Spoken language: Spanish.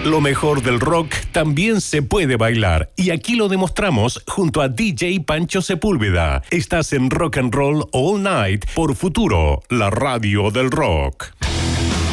Lo mejor del rock también se puede bailar y aquí lo demostramos junto a DJ Pancho Sepúlveda. Estás en Rock and Roll All Night por Futuro, la radio del rock.